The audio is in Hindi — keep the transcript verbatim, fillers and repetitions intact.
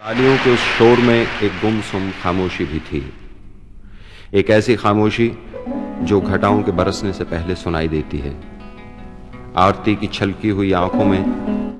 तालियों के उस शोर में एक गुमसुम खामोशी भी थी, एक ऐसी खामोशी जो घटाओं के बरसने से पहले सुनाई देती है। आरती की छलकी हुई आंखों में